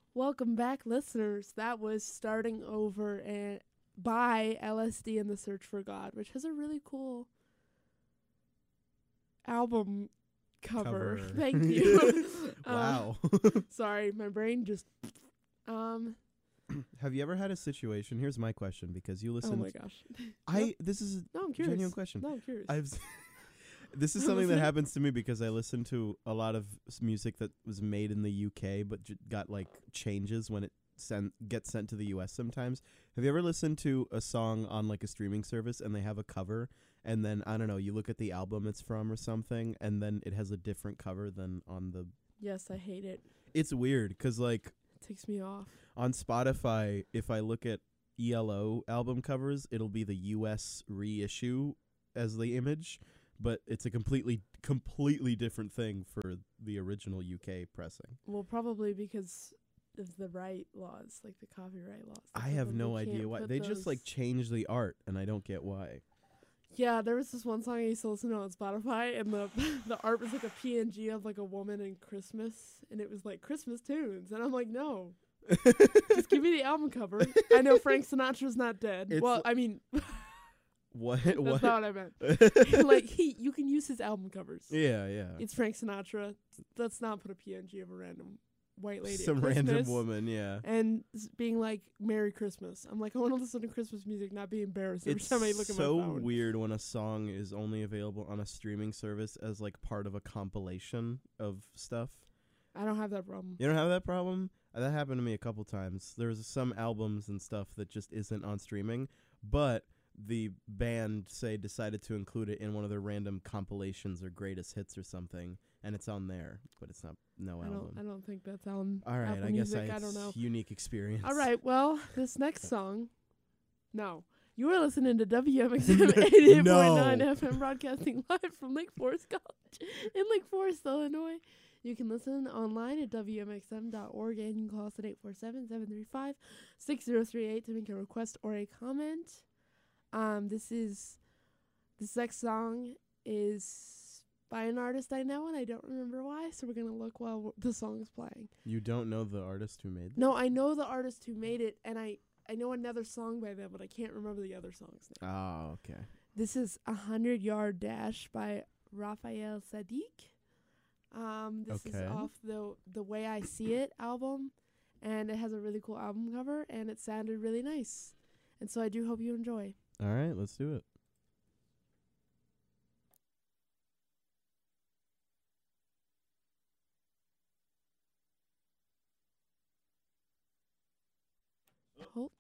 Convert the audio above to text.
Welcome back, listeners. That was Starting Over and by LSD and the Search for God, which has a really cool album cover. Thank you. Wow. Sorry, my brain just. Have you ever had a situation? Here's my question, because you Oh listen. my gosh. This is No, I'm a curious. genuine question. No, I'm curious. This is something that happens to me because I listen to a lot of music that was made in the UK but got like changes when it gets sent to the US sometimes. Have you ever listened to a song on like a streaming service and they have a cover, and then I don't know, you look at the album it's from or something, and then it has a different cover than on the... Yes, I hate it. It's weird because like It takes me off. on Spotify, if I look at ELO album covers, it'll be the US reissue as the image, but it's a completely different thing for the original UK pressing. Well, probably because of the right laws, like the copyright laws. I have no idea why. They just like change the art, and I don't get why. Yeah, there was this one song I used to listen to on Spotify, and the art was like a PNG of like a woman in Christmas, and it was like Christmas tunes, and I'm like, no, just give me the album cover. I know Frank Sinatra's not dead. It's Well, I mean, What? that's What? not what I meant. Like you can use his album covers. Yeah, yeah. It's Frank Sinatra. Let's not put a PNG of a random white lady. Some at random Christmas woman, yeah. and being like, Merry Christmas. I'm like, I want to listen to Christmas music, not be embarrassed every It's time I look at my so phone. weird when a song is only available on a streaming service as like part of a compilation of stuff. I don't have that problem. You don't have that problem? That happened to me a couple times. There's some albums and stuff that just isn't on streaming, but the band, say, decided to include it in one of their random compilations or greatest hits or something, and it's on there, but it's not album. I don't think that's on All right, Apple I guess Music. I it's don't know. unique experience. All right, well, this next song. No. You are listening to WMXM 88.9 FM broadcasting live from Lake Forest College in Lake Forest, Illinois. You can listen online at WMXM.org, and you can call us at 847-735-6038 to make a request or a comment. This next song is by an artist I know, and I don't remember why, so we're going to look while the song is playing. You don't know the artist who made it? No, I know the artist who made it, and I know another song by them, but I can't remember the other song's name. Oh, okay. This is 100-Yard Dash by Raphael Sadiq. This is off the Way I See It album, and it has a really cool album cover, and it sounded really nice. And so I do hope you enjoy. All right, let's do it. Hold.